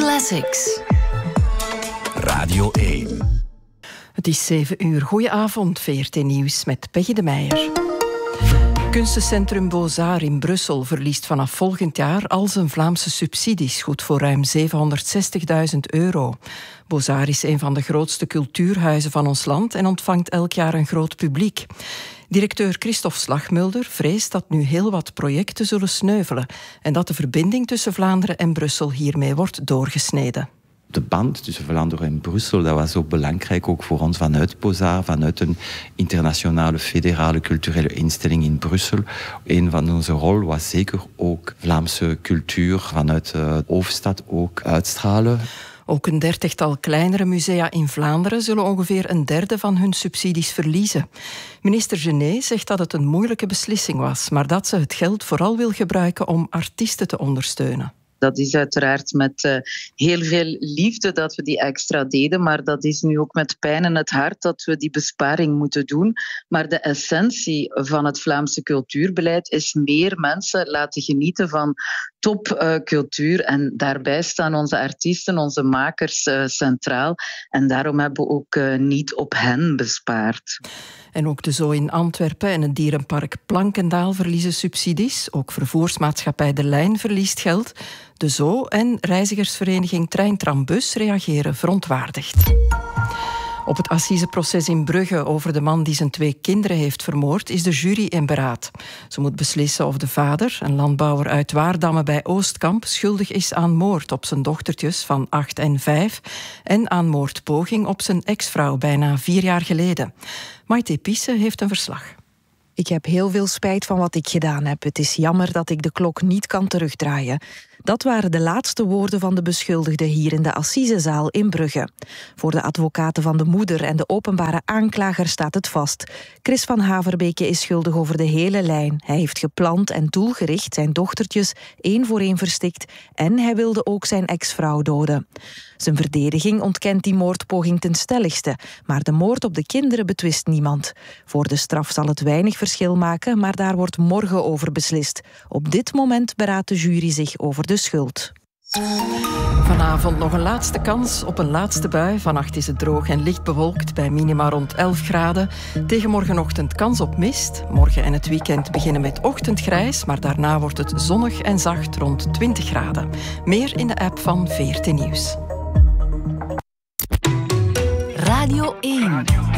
Classics. Radio 1. Het is 7 uur. Goedenavond, VRT Nieuws met Peggy de Meijer. Kunstencentrum Beaux-Arts in Brussel verliest vanaf volgend jaar al zijn Vlaamse subsidies, goed voor ruim €760.000. Beaux-Arts is een van de grootste cultuurhuizen van ons land en ontvangt elk jaar een groot publiek. Directeur Christophe Slagmulder vreest dat nu heel wat projecten zullen sneuvelen en dat de verbinding tussen Vlaanderen en Brussel hiermee wordt doorgesneden. De band tussen Vlaanderen en Brussel, dat was ook belangrijk, ook voor ons vanuit Beaux-Arts, vanuit een internationale federale culturele instelling in Brussel. Een van onze rol was zeker ook Vlaamse cultuur vanuit de hoofdstad ook uitstralen. Ook een 30-tal kleinere musea in Vlaanderen zullen ongeveer een derde van hun subsidies verliezen. Minister Genet zegt dat het een moeilijke beslissing was, maar dat ze het geld vooral wil gebruiken om artiesten te ondersteunen. Dat is uiteraard met heel veel liefde dat we die extra deden, maar dat is nu ook met pijn in het hart dat we die besparing moeten doen. Maar de essentie van het Vlaamse cultuurbeleid is meer mensen laten genieten van topcultuur en daarbij staan onze artiesten, onze makers centraal. En daarom hebben we ook niet op hen bespaard. En ook de Zoo in Antwerpen en het dierenpark Plankendaal verliezen subsidies. Ook vervoersmaatschappij De Lijn verliest geld. De Zoo en reizigersvereniging Trein-Trambus reageren verontwaardigd. Op het assiseproces in Brugge over de man die zijn 2 kinderen heeft vermoord is de jury in beraad. Ze moet beslissen of de vader, een landbouwer uit Waardamme bij Oostkamp, schuldig is aan moord op zijn dochtertjes van 8 en 5 en aan moordpoging op zijn ex-vrouw bijna 4 jaar geleden. Maite Pisse heeft een verslag. Ik heb heel veel spijt van wat ik gedaan heb. Het is jammer dat ik de klok niet kan terugdraaien. Dat waren de laatste woorden van de beschuldigde hier in de assisezaal in Brugge. Voor de advocaten van de moeder en de openbare aanklager staat het vast. Chris van Haverbeke is schuldig over de hele lijn. Hij heeft gepland en doelgericht zijn dochtertjes 1 voor 1 verstikt en hij wilde ook zijn ex-vrouw doden. Zijn verdediging ontkent die moordpoging ten stelligste, maar de moord op de kinderen betwist niemand. Voor de straf zal het weinig verschil maken, maar daar wordt morgen over beslist. Op dit moment beraadt de jury zich over de schuld. Vanavond nog een laatste kans op een laatste bui. Vannacht is het droog en licht bewolkt bij minima rond 11 graden. Tegen morgenochtend kans op mist. Morgen en het weekend beginnen met ochtendgrijs, maar daarna wordt het zonnig en zacht rond 20 graden. Meer in de app van VRT Nieuws. Radio 1.